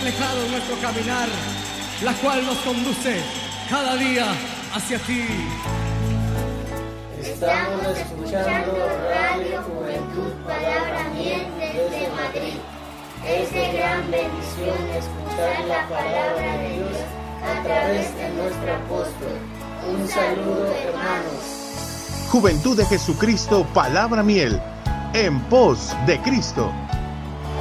reflejado en nuestro caminar, la cual nos conduce cada día hacia ti. Estamos escuchando Radio Juventud Palabra Miel desde Madrid. Es de gran bendición escuchar la palabra de Dios a través de nuestro apóstol. Un saludo, hermanos. Juventud de Jesucristo Palabra Miel, en pos de Cristo.